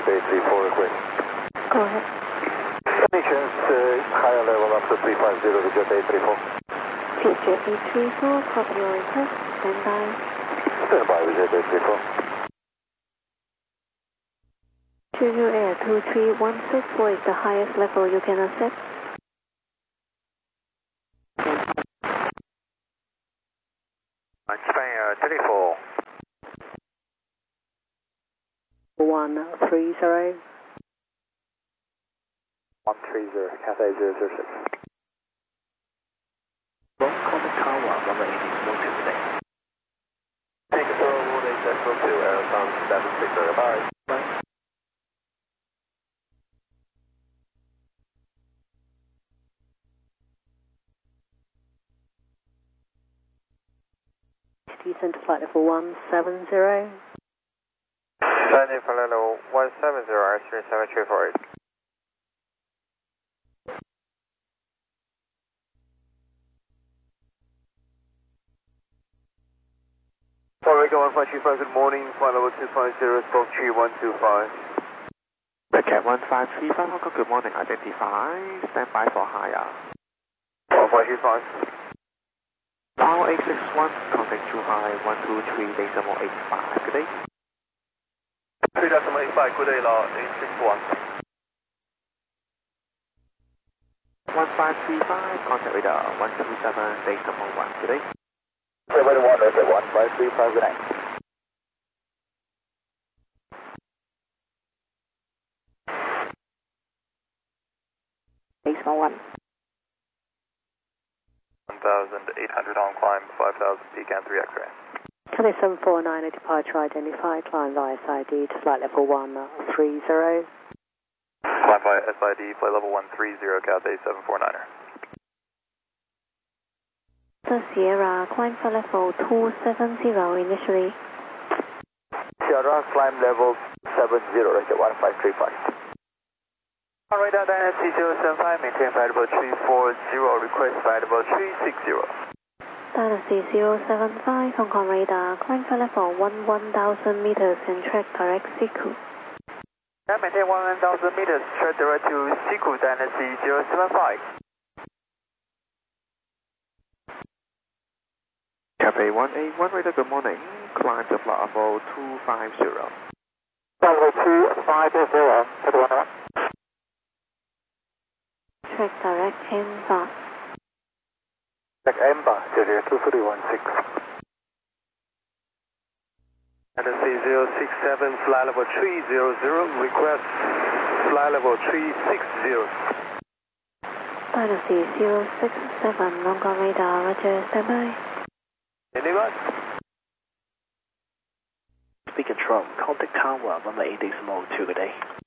834 request. Go ahead. Any chance higher level up to 350 to Jet 834? Jet 834, copy your request. Stand by. Stand by with Jet 834. Jeju Air 2316, what is the highest level you can accept? Spain 24. 130. 130, Cathay 006. Contact Tower, runway 8 today. Take a thorough roll 8 2, Aeroton 760, bye. Bye. Descent to flight level 170. Landing for level 170, R37348. Oregon 1525, good morning, flight level 250, spoke 3125. Cat 1535, Hong Kong, good morning, identify, stand by for higher. 1525. Now 861, contact too high, 123, decimal 85, good day. 3.85, good day, law 861. 1535, contact radar 127, decimal 1, good day. 71, 1535, good night. Decimal 1. 1,800 on climb, 5,000 peak and 3 X-ray. Cathay 749, departure identified, climb via SID to flight level 130. Climb by SID, flight level 130, Cathay 749er. Sierra, climb for level 270 initially. Sierra, climb level 70, Roger 1535. Radar Dynasty 075, maintain flight level 340, request flight level 360. Dynasty 075, Hong Kong radar, climb for level 1000 meters and track direct Siku. Maintain 1000 meters, track direct to Siku, Dynasty 075. Cathay 181, radar, good morning, climb to flight level 250. Level 250, 21. Track direct Emba. Track Emba, 2316. Dynasty 067, flight level 300, request flight level 360. Dynasty 067, Hong Kong radar, Roger, stand by. Anyone? Speak control, contact Tower, runway 8 decimal 2, good day.